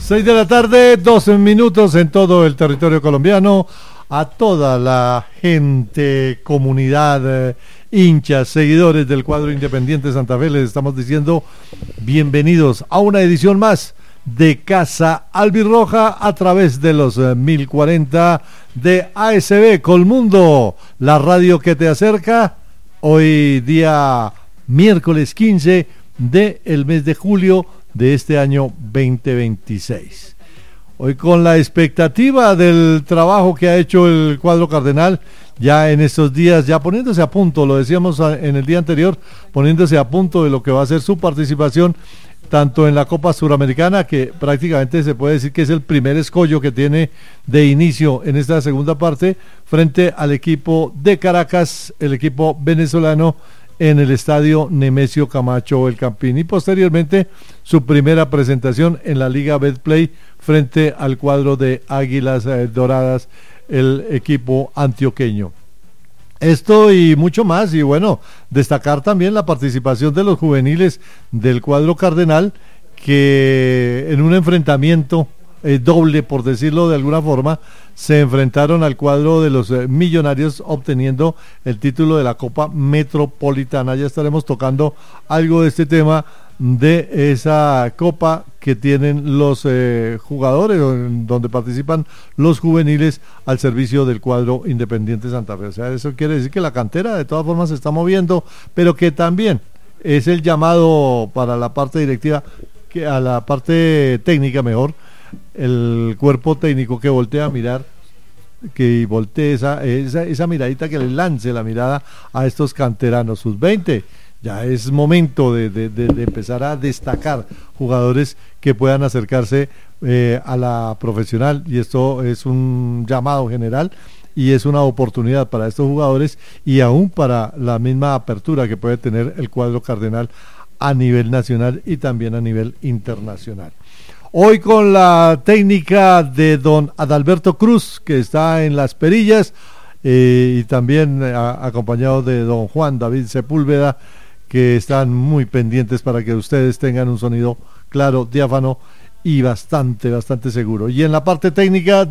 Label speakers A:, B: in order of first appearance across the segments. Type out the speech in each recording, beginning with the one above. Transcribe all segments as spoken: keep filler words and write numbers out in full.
A: seis de la tarde, doce minutos en todo el territorio colombiano. A toda la gente, comunidad, eh, hinchas, seguidores del cuadro Independiente Santa Fe, les estamos diciendo bienvenidos a una edición más de Casa Albirroja a través de los eh, mil cuarenta de A S B Colmundo, la radio que te acerca. Hoy día miércoles quince del mes de julio de este año veinte veintiséis. Hoy con la expectativa del trabajo que ha hecho el cuadro cardenal ya en estos días, ya poniéndose a punto, lo decíamos en el día anterior, poniéndose a punto de lo que va a ser su participación tanto en la Copa Suramericana, que prácticamente se puede decir que es el primer escollo que tiene de inicio en esta segunda parte, frente al equipo de Caracas, el equipo venezolano, en el estadio Nemesio Camacho El Campín, y posteriormente su primera presentación en la Liga Betplay frente al cuadro de Águilas eh, Doradas, el equipo antioqueño. Esto y mucho más, y bueno, destacar también la participación de los juveniles del cuadro cardenal, que en un enfrentamiento eh, doble, por decirlo de alguna forma, se enfrentaron al cuadro de los eh, Millonarios, obteniendo el título de la Copa Metropolitana. Ya estaremos tocando algo de este tema, de esa copa que tienen los eh, jugadores, donde participan los juveniles al servicio del cuadro Independiente Santa Fe. O sea, eso quiere decir que la cantera de todas formas se está moviendo, pero que también es el llamado para la parte directiva, que a la parte técnica mejor, el cuerpo técnico que voltea a mirar, que voltee esa, esa, esa miradita, que le lance la mirada a estos canteranos sub veinte. Ya es momento de, de, de, de empezar a destacar jugadores que puedan acercarse eh, a la profesional, y esto es un llamado general y es una oportunidad para estos jugadores y aún para la misma apertura que puede tener el cuadro cardenal a nivel nacional y también a nivel internacional. Hoy con la técnica de don Adalberto Cruz, que está en Las Perillas, eh, y también eh, acompañado de don Juan David Sepúlveda, que están muy pendientes para que ustedes tengan un sonido claro, diáfano y bastante, bastante seguro. Y en la parte técnica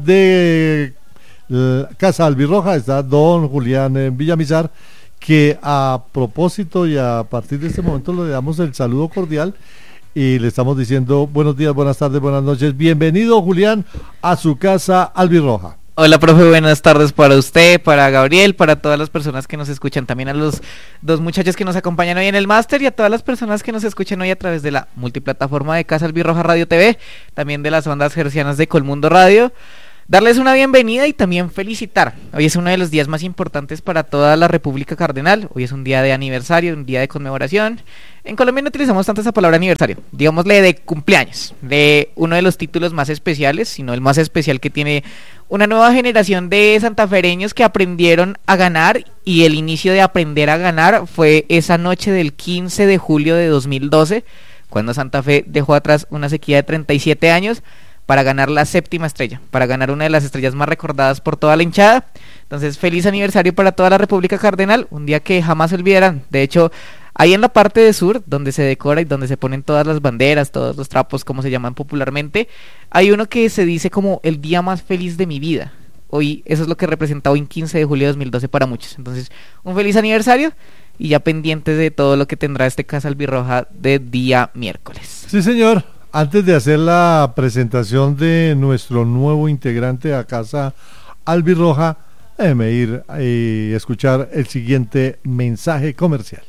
A: de eh, Casa Albirroja está don Julián eh, Villamizar, que a propósito y a partir de este momento le damos el saludo cordial y le estamos diciendo buenos días, buenas tardes, buenas noches. Bienvenido, Julián, a su Casa Albirroja.
B: Hola, profe, buenas tardes para usted, para Gabriel, para todas las personas que nos escuchan, también a los dos muchachos que nos acompañan hoy en el máster y a todas las personas que nos escuchan hoy a través de la multiplataforma de Casa Albirroja Radio T V, también de las ondas hercianas de Colmundo Radio. Darles una bienvenida y también felicitar. Hoy es uno de los días más importantes para toda la República Cardenal. Hoy es un día de aniversario, un día de conmemoración. En Colombia no utilizamos tanto esa palabra aniversario, digámosle de cumpleaños, de uno de los títulos más especiales, sino el más especial que tiene una nueva generación de santafereños que aprendieron a ganar, y el inicio de aprender a ganar fue esa noche del quince de julio de dos mil doce, cuando Santa Fe dejó atrás una sequía de treinta y siete años para ganar la séptima estrella, para ganar una de las estrellas más recordadas por toda la hinchada. Entonces, feliz aniversario para toda la República Cardenal, un día que jamás se olvidarán. De hecho, ahí en la parte de sur, donde se decora y donde se ponen todas las banderas, todos los trapos, como se llaman popularmente, hay uno que se dice como el día más feliz de mi vida. Hoy, eso es lo que representa hoy en quince de julio de dos mil doce para muchos. Entonces, un feliz aniversario y ya pendientes de todo lo que tendrá este Casa Albirroja de día miércoles.
A: Sí, señor. Antes de hacer la presentación de nuestro nuevo integrante a Casa Albirroja, déjeme ir y escuchar el siguiente mensaje comercial.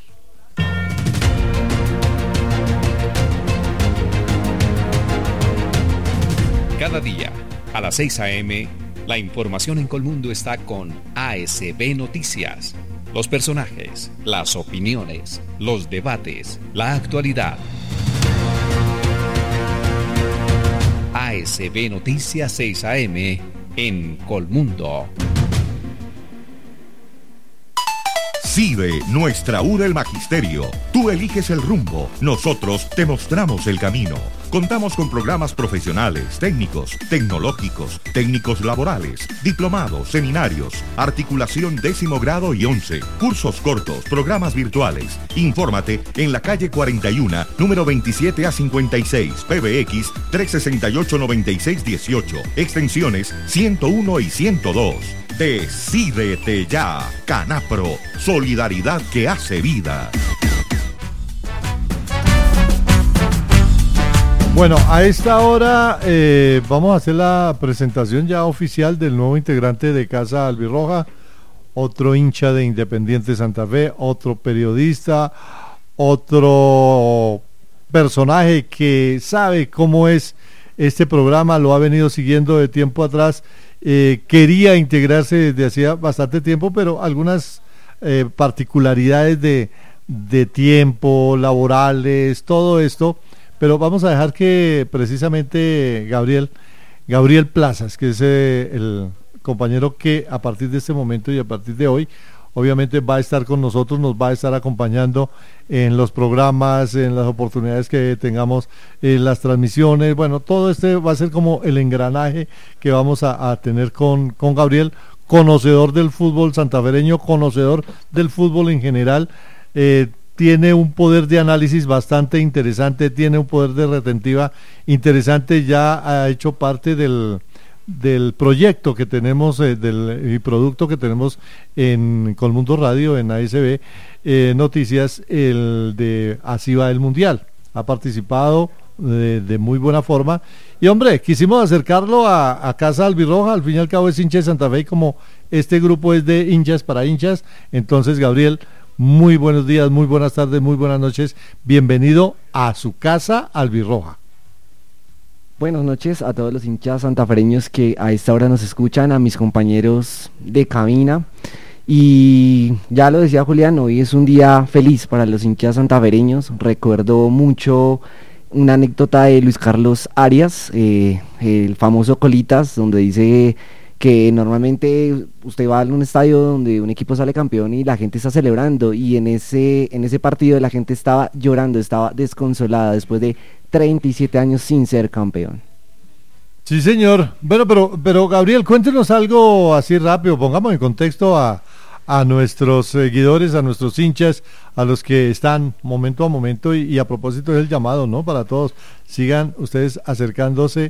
C: Cada día, a las seis a eme, la información en Colmundo está con A S B Noticias. Los personajes, las opiniones, los debates, la actualidad. A S B Noticias seis a eme en Colmundo.
D: CIDE, nuestra U R El Magisterio. Tú eliges el rumbo, nosotros te mostramos el camino. Contamos con programas profesionales, técnicos, tecnológicos, técnicos laborales, diplomados, seminarios, articulación décimo grado y once, cursos cortos, programas virtuales. Infórmate en la calle cuarenta y uno, número veintisiete a cincuenta y seis, P B X trescientos sesenta y ocho, noventa y seis dieciocho, extensiones ciento uno y ciento dos. Decídete ya, Canapro, solidaridad que hace vida.
A: Bueno, a esta hora eh, vamos a hacer la presentación ya oficial del nuevo integrante de Casa Albirroja, otro hincha de Independiente Santa Fe, otro periodista, otro personaje que sabe cómo es este programa, lo ha venido siguiendo de tiempo atrás, eh, quería integrarse desde hacía bastante tiempo, pero algunas eh, particularidades de, de tiempo, laborales, todo esto. Pero vamos a dejar que precisamente Gabriel, Gabriel Plazas, que es eh, el compañero que a partir de este momento y a partir de hoy, obviamente va a estar con nosotros, nos va a estar acompañando en los programas, en las oportunidades que tengamos, en las transmisiones, bueno, todo este va a ser como el engranaje que vamos a, a tener con, con Gabriel, conocedor del fútbol santafereño, conocedor del fútbol en general, eh, tiene un poder de análisis bastante interesante, tiene un poder de retentiva interesante, ya ha hecho parte del, del proyecto que tenemos, eh, del y producto que tenemos en Colmundo Radio, en A S B eh, Noticias, el de Así va el Mundial. Ha participado de, de muy buena forma y hombre, quisimos acercarlo a, a Casa Albirroja, al fin y al cabo es hincha de Santa Fe y como este grupo es de hinchas para hinchas, entonces Gabriel, muy buenos días, muy buenas tardes, muy buenas noches. Bienvenido a su Casa Albirroja.
E: Buenas noches a todos los hinchas santafereños que a esta hora nos escuchan, a mis compañeros de cabina. Y ya lo decía Julián, hoy es un día feliz para los hinchas santafereños. Recuerdo mucho una anécdota de Luis Carlos Arias, eh, el famoso Colitas, donde dice que normalmente usted va a un estadio donde un equipo sale campeón y la gente está celebrando, y en ese en ese partido la gente estaba llorando, estaba desconsolada después de treinta y siete años sin ser campeón.
A: Sí, señor. Bueno, pero pero Gabriel, cuéntenos algo así rápido, pongamos en contexto a, a nuestros seguidores, a nuestros hinchas, a los que están momento a momento, y, y a propósito del llamado, ¿no? Para todos, sigan ustedes acercándose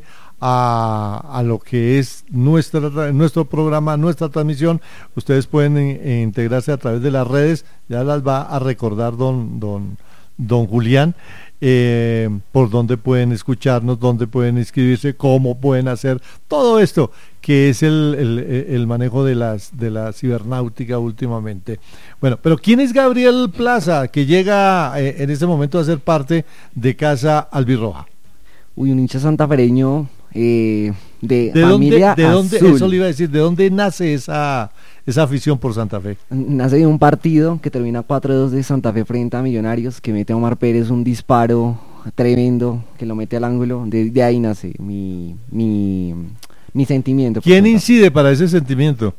A: a, a lo que es nuestra, nuestro programa, nuestra transmisión. Ustedes pueden in, integrarse a través de las redes, ya las va a recordar don, don, don Julián, eh, por dónde pueden escucharnos, dónde pueden inscribirse, cómo pueden hacer todo esto, que es el, el, el manejo de las de la cibernáutica últimamente. Bueno, pero ¿quién es Gabriel Plaza, que llega eh, en este momento a ser parte de Casa Albirroja?
E: Uy, un hincha santafereño eh, de,
A: ¿De
E: familia
A: dónde, de dónde,
E: azul.
A: eso le iba a decir, ¿de dónde nace esa, esa afición por Santa Fe?
E: Nace de un partido que termina cuatro dos de Santa Fe frente a Millonarios, que mete a Omar Pérez un disparo tremendo, que lo mete al ángulo. De, de ahí nace mi, mi, mi sentimiento.
A: ¿Quién incide para ese sentimiento?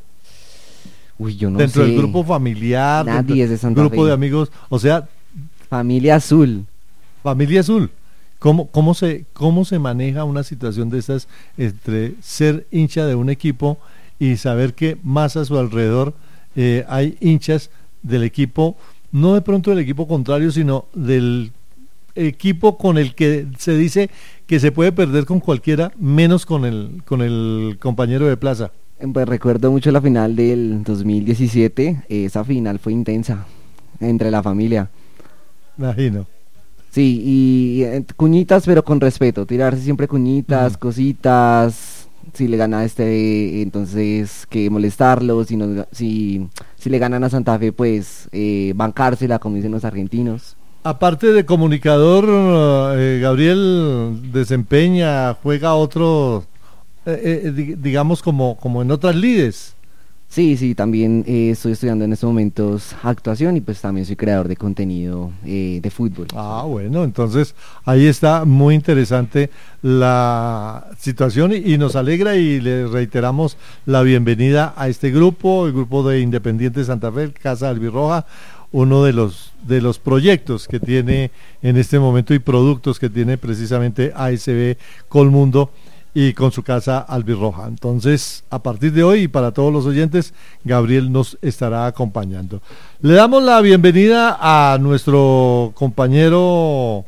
E: Uy, yo no
A: dentro
E: sé.
A: del grupo familiar,
E: Nadie es de Santa
A: grupo
E: Fe.
A: de amigos, o sea,
E: Familia azul.
A: familia azul. ¿Cómo, cómo, se, ¿Cómo se maneja una situación de estas entre ser hincha de un equipo y saber que más a su alrededor eh, hay hinchas del equipo, no de pronto del equipo contrario, sino del equipo con el que se dice que se puede perder con cualquiera, menos con el, con el compañero de plaza?
E: Pues recuerdo mucho la final del dos mil diecisiete, esa final fue intensa entre la familia.
A: Imagino.
E: Sí, y eh, cuñitas, pero con respeto, tirarse siempre cuñitas,
A: Ujú.
E: cositas. Si le gana a este, entonces que molestarlo. Si, nos, si, si le ganan a Santa Fe, pues eh, bancársela, como dicen los argentinos.
A: Aparte de comunicador, eh, Gabriel desempeña, juega otro, eh, eh, di- digamos como, como en otras lides.
E: Sí, sí, también eh, estoy estudiando en estos momentos actuación y pues también soy creador de contenido eh, de fútbol.
A: Ah, bueno, entonces ahí está muy interesante la situación y, y nos alegra y le reiteramos la bienvenida a este grupo, el grupo de Independiente Santa Fe, Casa Albirroja, uno de los de los proyectos que tiene en este momento y productos que tiene precisamente A S B Colmundo y con su casa Albirroja. Entonces, a partir de hoy y para todos los oyentes, Gabriel nos estará acompañando. Le damos la bienvenida a nuestro compañero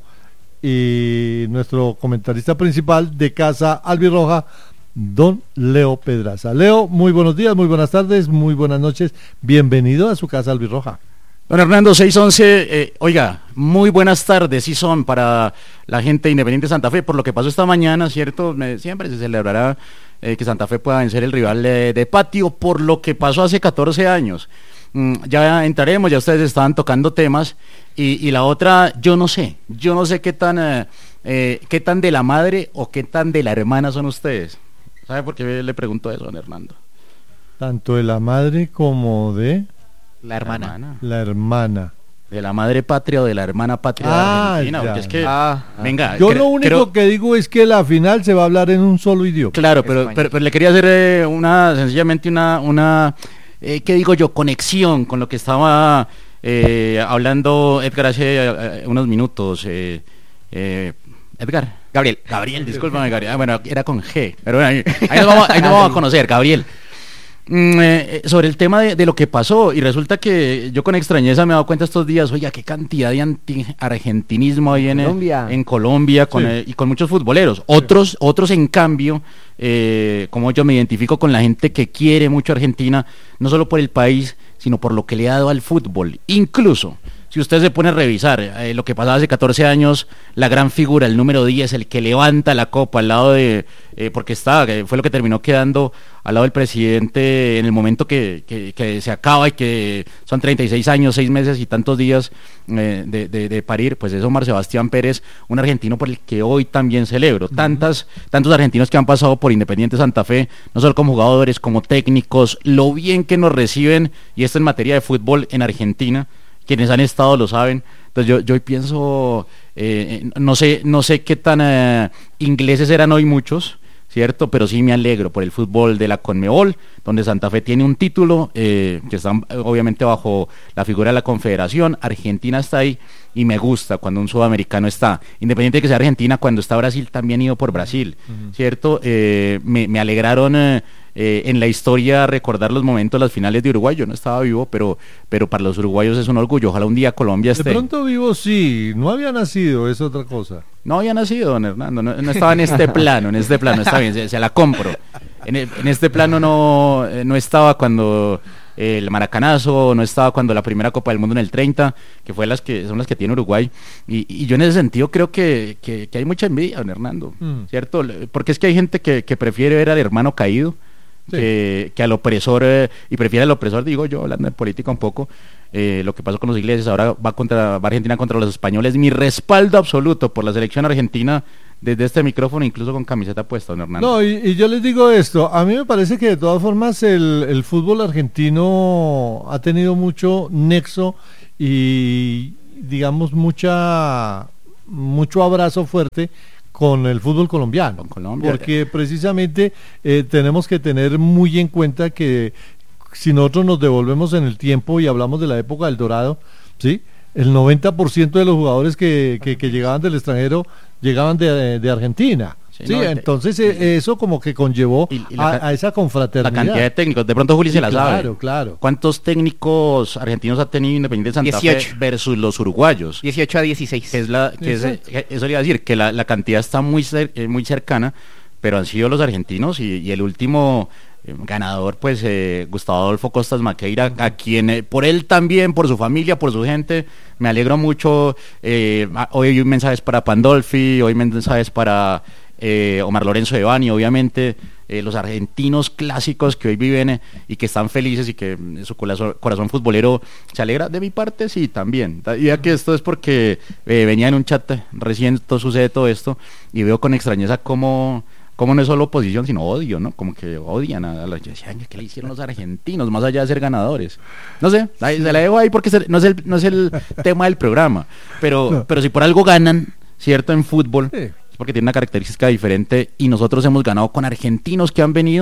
A: y nuestro comentarista principal de casa Albirroja, don Leo Pedraza. Leo, muy buenos días, muy buenas tardes, muy buenas noches. Bienvenido a su casa Albirroja.
F: Don Hernando, seis once, eh, oiga, muy buenas tardes, sí son para la gente de Independiente Santa Fe, por lo que pasó esta mañana, ¿cierto? Me, siempre se celebrará eh, que Santa Fe pueda vencer el rival de, de patio, por lo que pasó hace catorce años. Mm, ya entraremos, ya ustedes estaban tocando temas, y, y la otra, yo no sé, yo no sé qué tan, eh, eh, qué tan de la madre o qué tan de la hermana son ustedes. ¿Sabe por qué le pregunto eso, don Hernando?
A: Tanto de la madre como de...
B: La hermana.
F: La hermana.
A: La hermana.
F: De la madre patria o de la hermana patria
A: Ah,
F: de Argentina,
A: ya.
F: porque es que,
B: Ah,
F: venga,
A: Yo
F: cre-
A: lo único
F: creo-
A: que digo es que la final se va a hablar en un solo idioma.
F: Claro, pero,
B: España.
F: pero, pero le quería hacer eh, una, sencillamente una, una eh, ¿qué digo yo? Conexión con lo que estaba eh, hablando Edgar hace eh, unos minutos. Eh, eh, Edgar.
B: Gabriel.
F: Gabriel, discúlpame, Gabriel. Ah, bueno, era con G, pero bueno, ahí, ahí nos vamos, ahí nos vamos a conocer, Gabriel. Mm, eh, sobre el tema de, de lo que pasó, y resulta que yo con extrañeza me he dado cuenta estos días, oiga, qué cantidad de anti-argentinismo hay en
E: Colombia.
F: Colombia, en Colombia con,
A: Sí.
F: eh, y con muchos futboleros. Otros, otros en cambio, eh, como yo me identifico con la gente que quiere mucho a Argentina, no solo por el país, sino por lo que le ha dado al fútbol. Incluso, si usted se pone a revisar eh, lo que pasaba hace catorce años, la gran figura, el número diez, el que levanta la copa al lado de, eh, porque está, eh, fue lo que terminó quedando al lado del presidente en el momento que, que, que se acaba y que son treinta y seis años, seis meses y tantos días eh, de, de, de parir, pues es Omar Sebastián Pérez, un argentino por el que hoy también celebro. Tantas, tantos argentinos que han pasado por Independiente Santa Fe, no solo como jugadores, como técnicos, lo bien que nos reciben, y esto en materia de fútbol en Argentina, quienes han estado lo saben. Entonces yo, yo pienso, eh, no sé, no sé qué tan eh, ingleses eran hoy muchos, ¿cierto? Pero sí me alegro por el fútbol de la Conmebol, donde Santa Fe tiene un título, eh, que están eh, obviamente bajo la figura de la Confederación. Argentina está ahí, y me gusta cuando un sudamericano está, independiente de que sea Argentina, cuando está Brasil también ido por Brasil, uh-huh. ¿Cierto? Eh, me, me alegraron eh, eh, en la historia recordar los momentos, las finales de Uruguay. Yo no estaba vivo, pero, pero para los uruguayos es un orgullo. Ojalá un día Colombia esté.
A: De pronto vivo sí, no había nacido, es otra cosa.
F: No había nacido, don Hernando, no, no estaba en este plano, en este plano, está bien, se, se la compro. En, el, en este plano no, eh, no estaba cuando eh, el Maracanazo, no estaba cuando la primera Copa del Mundo en el treinta, que fue las que son las que tiene Uruguay, y, y yo en ese sentido creo que, que, que hay mucha envidia, don Hernando, mm. ¿cierto? Porque es que hay gente que, que prefiere ver al hermano caído, sí. que, que al opresor, eh, y prefiere al opresor, digo yo, hablando de política un poco, eh, lo que pasó con los ingleses, ahora va contra va Argentina contra los españoles. Mi respaldo absoluto por la selección argentina desde este micrófono, incluso con camiseta puesta, don Hernando.
A: No, y, y yo les digo esto, a mí me parece que de todas formas el, el fútbol argentino ha tenido mucho nexo y digamos mucha mucho abrazo fuerte con el fútbol colombiano,
F: con Colombia,
A: porque precisamente eh, tenemos que tener muy en cuenta que si nosotros nos devolvemos en el tiempo y hablamos de la época del Dorado, ¿sí? El noventa por ciento de los jugadores que, que, que llegaban del extranjero llegaban de, de Argentina. Sí, sí, no, entonces eh, eso como que conllevó y, y la, a, a esa confraternidad.
F: La cantidad de técnicos, de pronto Juli sí, se la
A: claro,
F: sabe.
A: Claro, claro.
F: ¿Cuántos técnicos argentinos ha tenido Independiente Santa
B: dieciocho.
F: Fe versus los uruguayos?
B: dieciocho a dieciséis.
F: Que es la, que es, eso le iba a decir, que la, la cantidad está muy, cer, eh, muy cercana, pero han sido los argentinos, y, y el último eh, ganador, pues eh, Gustavo Adolfo Costas Maqueira, a quien eh, por él también, por su familia, por su gente, me alegro mucho. Eh, hoy hay mensajes para Pandolfi, hoy mensajes para Eh, Omar Lorenzo de Bani, obviamente, eh, los argentinos clásicos que hoy viven eh, y que están felices y que eh, su corazón, corazón futbolero se alegra. De mi parte sí, también, y ya que esto es porque eh, venía en un chat recién todo, sucede todo esto, y veo con extrañeza cómo, cómo no es solo oposición sino odio, ¿no? Como que odian a, a los, yo decía, ¿qué le hicieron los argentinos más allá de ser ganadores? No sé, ahí, se la dejo ahí porque no es el, no es el tema del programa, pero, no. pero si por algo ganan, ¿cierto? En fútbol, sí, porque tiene una característica diferente, y nosotros hemos ganado con argentinos que han venido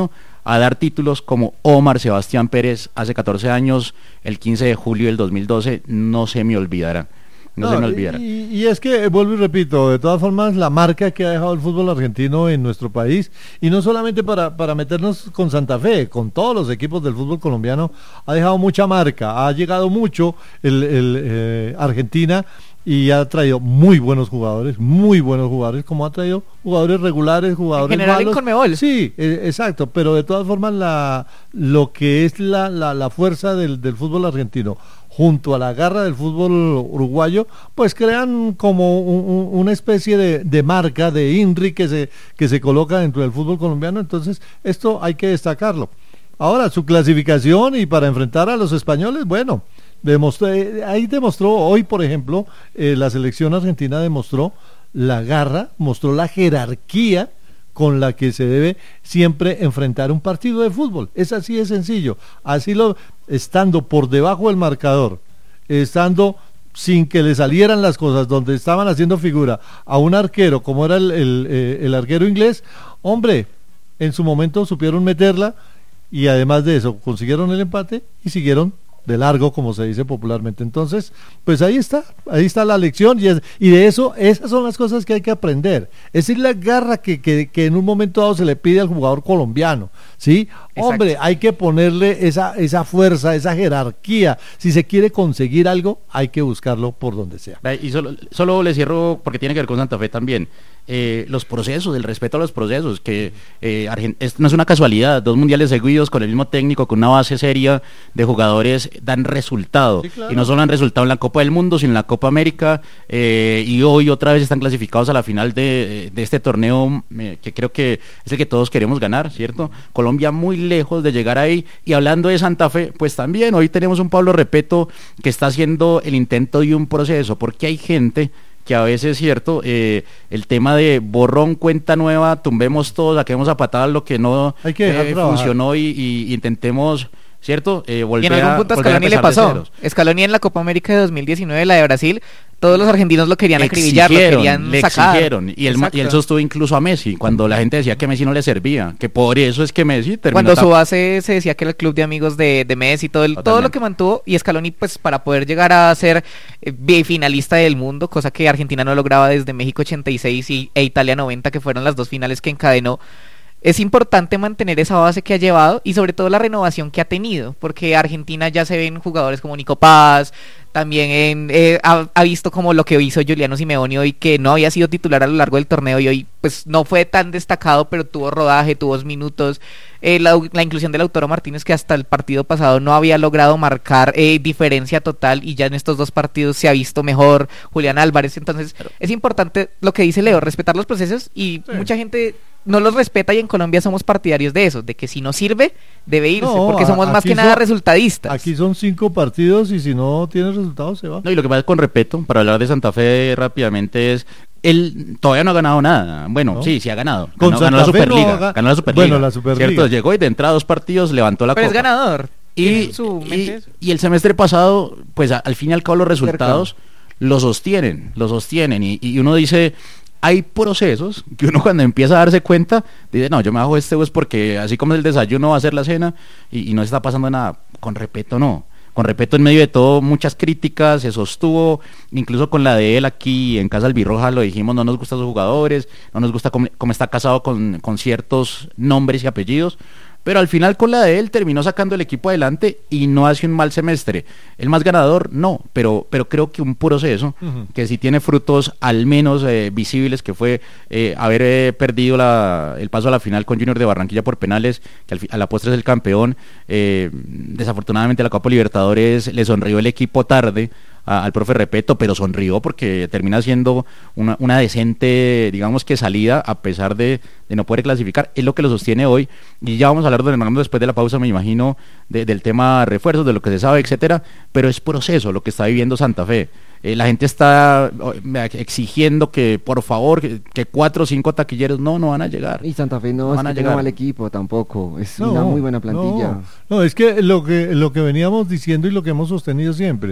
F: a dar títulos como Omar Sebastián Pérez hace catorce años, el quince de julio del dos mil doce, no se me olvidará. No, no se me olvidará.
A: Y, y es que, vuelvo y repito, de todas formas, la marca que ha dejado el fútbol argentino en nuestro país, y no solamente para, para meternos con Santa Fe, con todos los equipos del fútbol colombiano, ha dejado mucha marca, ha llegado mucho el, el eh, Argentina, y ha traído muy buenos jugadores, muy buenos jugadores, como ha traído jugadores regulares, jugadores
B: en general
A: malos.
B: En Conmebol.
A: Sí, eh, exacto, pero de todas formas la lo que es la, la, la fuerza del, del fútbol argentino junto a la garra del fútbol uruguayo, pues crean como un, un, una especie de, de marca, de INRI que se, que se coloca dentro del fútbol colombiano. Entonces esto hay que destacarlo. Ahora, su clasificación y para enfrentar a los españolos, bueno, demostró, ahí demostró, hoy por ejemplo, eh, la selección argentina demostró la garra, mostró la jerarquía con la que se debe siempre enfrentar un partido de fútbol. Es así de sencillo. Así lo, estando por debajo del marcador, estando sin que le salieran las cosas, donde estaban haciendo figura a un arquero, como era el, el, eh, el arquero inglés, hombre, en su momento supieron meterla, y además de eso, consiguieron el empate y siguieron de largo, como se dice popularmente. Entonces, pues ahí está, ahí está la lección, y, es, y de eso, esas son las cosas que hay que aprender. Es decir, la garra que, que, que en un momento dado se le pide al jugador colombiano, ¿sí? Exacto. Hombre, hay que ponerle esa, esa fuerza, esa jerarquía. Si se quiere conseguir algo, hay que buscarlo por donde sea.
F: Y solo, solo le cierro, porque tiene que ver con Santa Fe también. Eh, los procesos, el respeto a los procesos, que eh, Argent- es, no es una casualidad, dos mundiales seguidos con el mismo técnico, con una base seria de jugadores, dan resultado, sí, claro. Y no solo han resultado en la Copa del Mundo, sino en la Copa América, eh, y hoy otra vez están clasificados a la final de, de este torneo, eh, que creo que es el que todos queremos ganar, ¿cierto? Colombia muy lejos de llegar ahí. Y hablando de Santa Fe, pues también hoy tenemos un Pablo Repeto que está haciendo el intento de un proceso, porque hay gente que a veces es cierto, eh, el tema de borrón, cuenta nueva, tumbemos todo, saquemos a patadas lo que no
A: Hay que
F: eh, funcionó y, y intentemos, ¿cierto? Eh, volver
B: y en algún punto a Scaloni le pasó. Scaloni en la Copa América de dos mil diecinueve, la de Brasil, todos los argentinos lo querían acribillar, lo querían
F: le
B: sacar.
F: Exigieron, y él, y él sostuvo incluso a Messi, cuando la gente decía que Messi no le servía, que por eso es que Messi terminó.
B: Cuando su base se decía que era el club de amigos de, de Messi, todo, el, todo lo que mantuvo, y Scaloni, pues para poder llegar a ser eh, finalista del mundo, cosa que Argentina no lograba desde México ochenta y seis y, e Italia noventa, que fueron las dos finales que encadenó. Es importante mantener esa base que ha llevado y sobre todo la renovación que ha tenido, porque Argentina ya se ven jugadores como Nico Paz, también en, eh, ha, ha visto como lo que hizo Giuliano Simeone hoy, que no había sido titular a lo largo del torneo y hoy pues no fue tan destacado, pero tuvo rodaje, tuvo minutos, eh, la, la inclusión de Lautaro Martínez, que hasta el partido pasado no había logrado marcar eh, diferencia total, y ya en estos dos partidos se ha visto mejor. Julián Álvarez. Entonces claro, es importante lo que dice Leo, respetar los procesos, y sí, mucha gente no los respeta, y en Colombia somos partidarios de eso, de que si no sirve, debe irse, no, porque somos más que son, nada resultadistas.
A: Aquí son cinco partidos y si no tiene resultados se va.
F: No, y lo que pasa con respeto, para hablar de Santa Fe rápidamente, es él todavía no ha ganado nada. Bueno, ¿no? sí, sí ha ganado.
A: Con
F: ganó, ganó la Superliga,
A: no ha...
F: ganó la Superliga.
A: Bueno, la Superliga.
F: ¿Cierto? Llegó y de entrada dos partidos levantó la
B: Pero
F: copa.
B: es ganador.
F: Y, su y, y el semestre pasado, pues a, al fin y al cabo los resultados Cercano. lo sostienen, lo sostienen y, y uno dice, hay procesos que uno cuando empieza a darse cuenta dice, no, yo me bajo este bus porque así como el desayuno va a ser la cena y, y no está pasando nada. Con respeto no, con respeto en medio de todo, muchas críticas, se sostuvo, incluso con la de él aquí en Casa Albirroja lo dijimos, no nos gustan sus jugadores, no nos gusta cómo, cómo está casado con, con ciertos nombres y apellidos, pero al final con la de él terminó sacando el equipo adelante y no hace un mal semestre. El más ganador, no, pero, pero creo que un proceso uh-huh. que sí tiene frutos al menos eh, visibles, que fue eh, haber eh, perdido la, el paso a la final con Junior de Barranquilla por penales, que al, a la postre es el campeón. Eh, desafortunadamente la Copa Libertadores le sonrió el equipo tarde a, al profe Repeto, pero sonrió porque termina siendo una, una decente, digamos que salida, a pesar de, de no poder clasificar. Es lo que lo sostiene hoy, y ya vamos a hablar de Fernando después de la pausa, me imagino, de, del tema refuerzos, de lo que se sabe, etcétera, pero es proceso lo que está viviendo Santa Fe. Eh, la gente está exigiendo que por favor que, que cuatro o cinco taquilleros no no van a llegar,
E: y Santa Fe no, no van es que a llegar. Mal equipo tampoco, es no, una muy buena plantilla.
A: No, no, es que lo que lo que veníamos diciendo y lo que hemos sostenido siempre,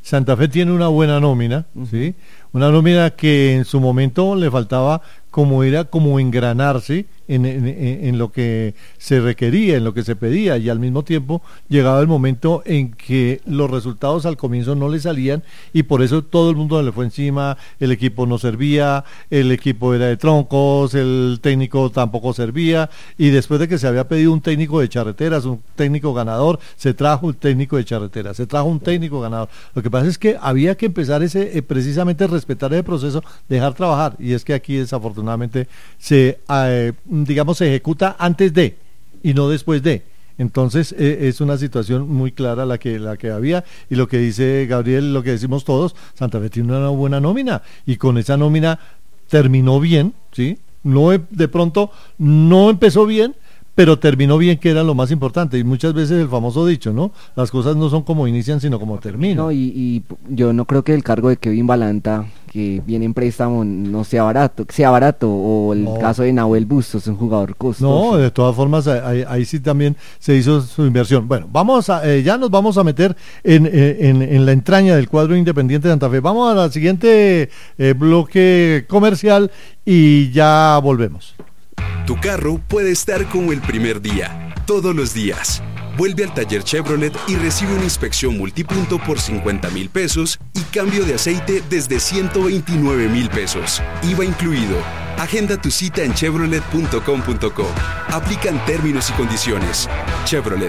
A: Santa Fe tiene una buena nómina, uh-huh. ¿sí? Una nómina que en su momento le faltaba como era como engranarse en, en, en lo que se requería, en lo que se pedía, y al mismo tiempo llegaba el momento en que los resultados al comienzo no le salían y por eso todo el mundo le fue encima, el equipo no servía, el equipo era de troncos, el técnico tampoco servía, y después de que se había pedido un técnico de charreteras, un técnico ganador, se trajo un técnico de charreteras, se trajo un técnico ganador. Lo que pasa es que había que empezar ese eh, precisamente respetar ese proceso, dejar trabajar, y es que aquí desafortunadamente se eh, digamos se ejecuta antes de y no después de. Entonces eh, es una situación muy clara la que la que había, y lo que dice Gabriel, lo que decimos todos, Santa Fe tiene una buena nómina y con esa nómina terminó bien, ¿sí? No de pronto no empezó bien, pero terminó bien, que era lo más importante, y muchas veces el famoso dicho, ¿no? Las cosas no son como inician, sino como terminan.
E: No, y, y yo no creo que el cargo de Kevin Balanta, que viene en préstamo, no sea barato, sea barato, o el no. caso de Nahuel Bustos, un jugador costoso.
A: No, de todas formas, ahí, ahí sí también se hizo su inversión. Bueno, vamos a, eh, ya nos vamos a meter en, en, en la entraña del cuadro Independiente de Santa Fe. Vamos al siguiente eh, bloque comercial y ya volvemos.
G: Tu carro puede estar como el primer día, todos los días. Vuelve al taller Chevrolet y recibe una inspección multipunto por cincuenta mil pesos y cambio de aceite desde ciento veintinueve mil pesos. I V A incluido. Agenda tu cita en chevrolet punto com punto co. Aplican términos y condiciones. Chevrolet,